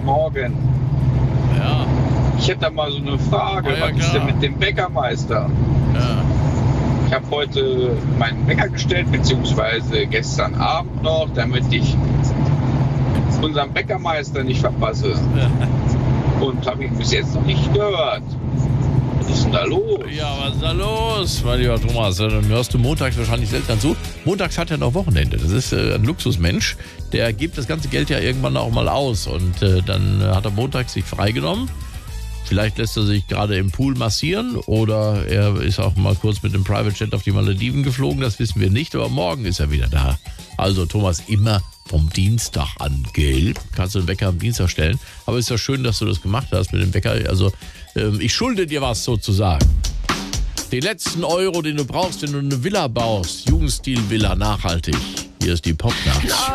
guten Morgen. Ja. Ich hätte da mal so eine Frage. Ja, Was ist klar. denn mit dem Bäckermeister? Ja. Ich habe heute meinen Wecker gestellt, beziehungsweise gestern Abend noch, damit ich unseren Bäckermeister nicht verpasse. Und habe ihn bis jetzt noch nicht gehört. Was ist denn da los? Ja, was ist da los, mein lieber Thomas? Dann hörst du montags wahrscheinlich selten zu. Montags hat er noch Wochenende. Das ist ein Luxusmensch. Der gibt das ganze Geld ja irgendwann auch mal aus. Und dann hat er montags sich freigenommen. Vielleicht lässt er sich gerade im Pool massieren oder er ist auch mal kurz mit dem Private Jet auf die Malediven geflogen. Das wissen wir nicht, aber morgen ist er wieder da. Also Thomas, immer vom Dienstag an, gell? Kannst du den Wecker am Dienstag stellen. Aber ist ja schön, dass du das gemacht hast mit dem Wecker. Also ich schulde dir was sozusagen. Den letzten Euro, den du brauchst, wenn du eine Villa baust. Jugendstil-Villa, nachhaltig. Hier ist die Popnacht.